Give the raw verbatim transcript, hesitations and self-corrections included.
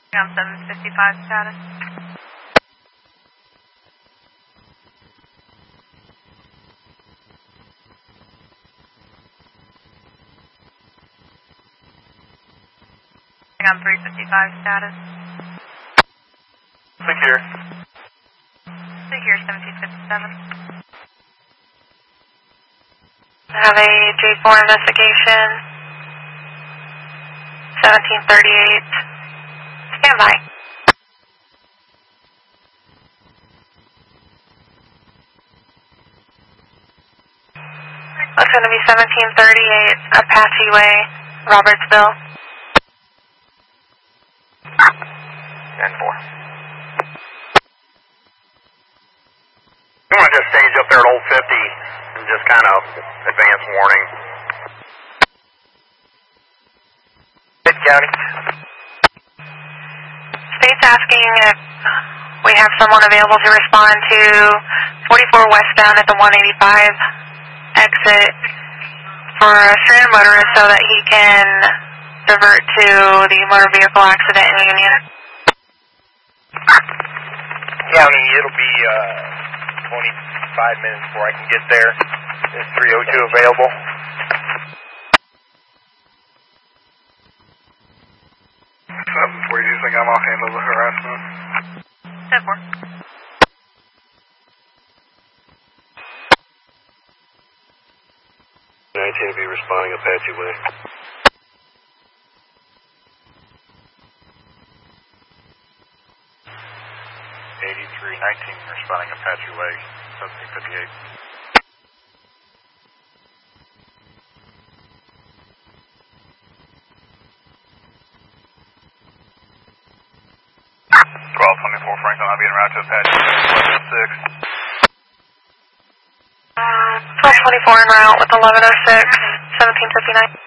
I'm seven fifty-five status. I'm three fifty-five status. Secure. Secure seventeen fifty-seven. I have a J four investigation. seventeen thirty-eight. Stand by. That's going to be seventeen thirty-eight Apache Way, Robertsville. ten four. You want to just stage up there at Old fifty and just kind of advance warning. Mid County. State's asking if we have someone available to respond to forty-four westbound at the one eighty-five exit for a stranded motorist so that he can divert to the motor vehicle accident in Union. County, it'll be uh, twenty-five minutes before I can get there. Is three oh two available? Seven four, you think I'm off handle the harassment? ten four. nineteen will be responding Apache Way. eighty-three nineteen responding Apache Way, seventeen fifty-eight. twelve twenty-four Franklin, I'll be en route to Apache Way, eleven oh six. twelve twenty-four en route with eleven oh six, seventeen fifty-nine.